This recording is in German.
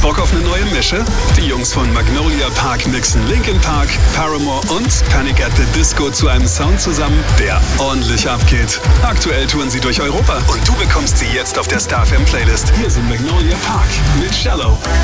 Bock auf eine neue Mische? Die Jungs von Magnolia Park mixen Linkin Park, Paramore und Panic at the Disco zu einem Sound zusammen, der ordentlich abgeht. Aktuell touren sie durch Europa und du bekommst sie jetzt auf der StarFM Playlist. Hier sind Magnolia Park mit Shallow.